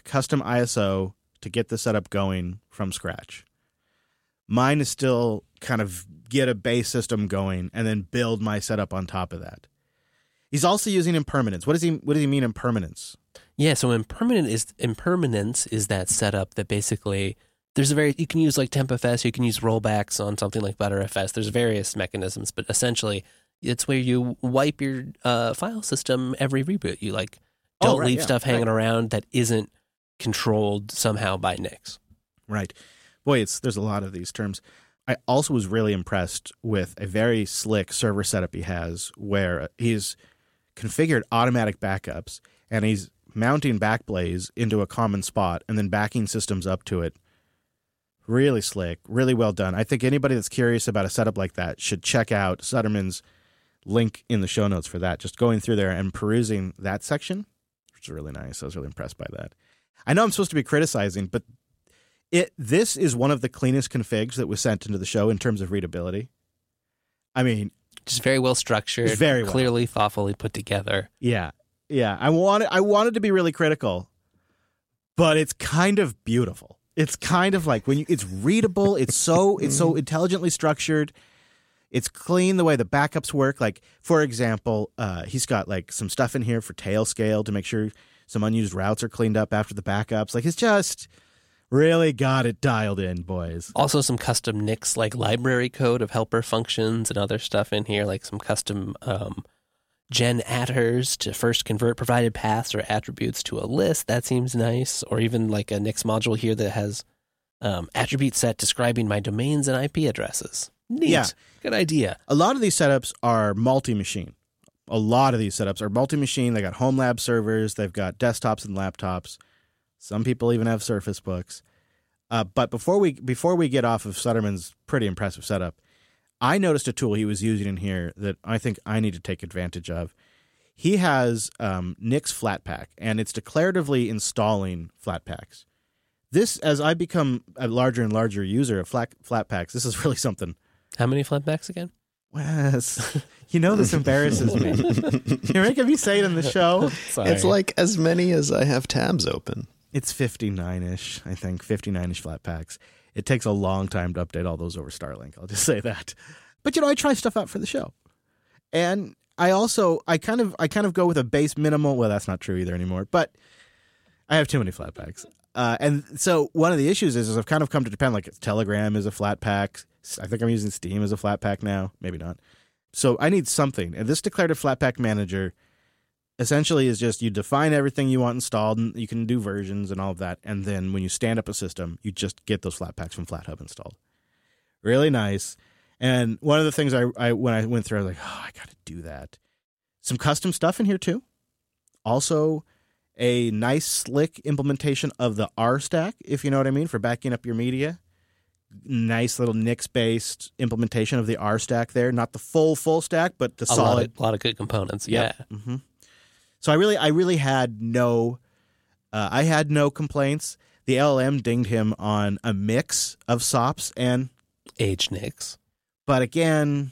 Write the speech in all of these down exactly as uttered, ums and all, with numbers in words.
custom I S O to get the setup going from scratch. Mine is still kind of get a base system going and then build my setup on top of that. He's also using impermanence. What does he What does he mean impermanence? Yeah, so impermanent is impermanence is that setup that basically there's a very you can use like TempFS, you can use rollbacks on something like ButterFS. There's various mechanisms, but essentially it's where you wipe your uh, file system every reboot. You like don't oh, right, leave yeah, stuff hanging right. around that isn't controlled somehow by Nix. Right. Boy, it's there's a lot of these terms. I also was really impressed with a very slick server setup he has where he's configured automatic backups and he's mounting Backblaze into a common spot and then backing systems up to it. Really slick, really well done. I think anybody that's curious about a setup like that should check out Sutterman's link in the show notes for that. Just going through there and perusing that section, which is really nice. I was really impressed by that. I know I'm supposed to be criticizing, but it this is one of the cleanest configs that was sent into the show in terms of readability. I mean, just very well structured, very well. Clearly, thoughtfully put together. Yeah, yeah. I wanted I wanted to be really critical, but it's kind of beautiful. It's kind of like when you, it's readable. It's so it's so intelligently structured. It's clean the way the backups work. Like for example, uh, he's got like some stuff in here for tail scale to make sure some unused routes are cleaned up after the backups. Like it's just really got it dialed in, boys. Also some custom Nix like library code of helper functions and other stuff in here, like some custom um, gen attrs to first convert provided paths or attributes to a list. That seems nice. Or even like a Nix module here that has um, attribute set describing my domains and I P addresses. Neat. Yeah. Good idea. A lot of these setups are multi-machine. A lot of these setups are multi-machine. They got home lab servers. They've got desktops and laptops. Some people even have Surface Books. Uh, but before we before we get off of Sutterman's pretty impressive setup, I noticed a tool he was using in here that I think I need to take advantage of. He has um, Nix Flatpak, and it's declaratively installing Flatpaks. This, as I become a larger and larger user of flat, Flatpaks, this is really something. How many Flatpaks again? Wes, you know this embarrasses me. You're making me say it in the show. Sorry. It's like as many as I have tabs open. It's fifty-nine-ish, I think, fifty-nine-ish Flatpaks. It takes a long time to update all those over Starlink. I'll just say that. But, you know, I try stuff out for the show. And I also, I kind of I kind of go with a base minimal. Well, that's not true either anymore. But I have too many Flatpaks. Uh, and so one of the issues is, is I've kind of come to depend, like Telegram is a Flatpak. I think I'm using Steam as a Flatpak now. Maybe not. So I need something. And this declarative Flatpak manager essentially is just you define everything you want installed, and you can do versions and all of that. And then when you stand up a system, you just get those Flatpaks from FlatHub installed. Really nice. And one of the things I, I when I went through, I was like, oh, I got to do that. Some custom stuff in here too. Also, a nice, slick implementation of the R stack, if you know what I mean, for backing up your media. Nice little Nix-based implementation of the R stack there. Not the full, full stack, but the a solid. Lot of, lot of good components, Yep. yeah. Mm-hmm. So I really, I really had no, uh, I had no complaints. The L L M dinged him on a mix of S O Ps and Age Nix. But again,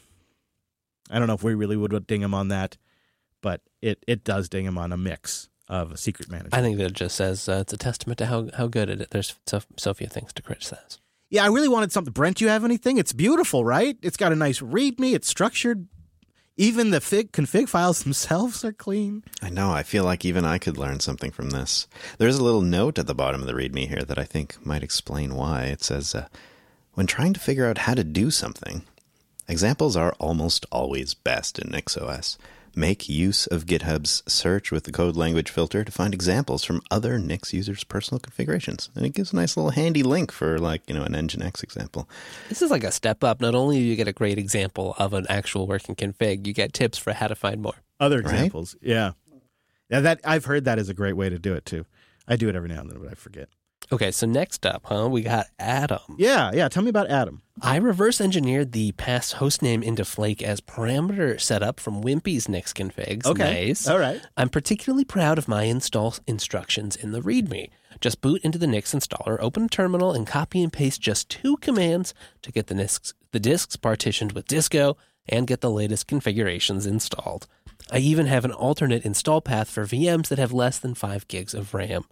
I don't know if we really would ding him on that, but it, it does ding him on a mix of a secret manager. I think that it just says uh, it's a testament to how, how good it is. There's so, so few things to criticize. Yeah, I really wanted something. Brent, do you have anything? It's beautiful, right? It's got a nice README. It's structured. Even the fig, config files themselves are clean. I know. I feel like even I could learn something from this. There's a little note at the bottom of the README here that I think might explain why. It says, uh, when trying to figure out how to do something, examples are almost always best in NixOS. Make use of GitHub's search with the code language filter to find examples from other Nix users' personal configurations. And it gives a nice little handy link for, like, you know, an Nginx example. This is like a step up. Not only do you get a great example of an actual working config, you get tips for how to find more. Other examples, right? yeah. Yeah, that I've heard that is a great way to do it, too. I do it every now and then, but I forget. Okay, so next up, huh, we got Atom. Yeah, yeah. Tell me about Atom. I reverse engineered the pass hostname into Flake as parameter setup from Wimpy's Nix configs. Okay. Nice. All right. I'm particularly proud of my install instructions in the README. Just boot into the Nix installer, open a terminal, and copy and paste just two commands to get the disks, the disks partitioned with Disco and get the latest configurations installed. I even have an alternate install path for V Ms that have less than five gigs of RAM.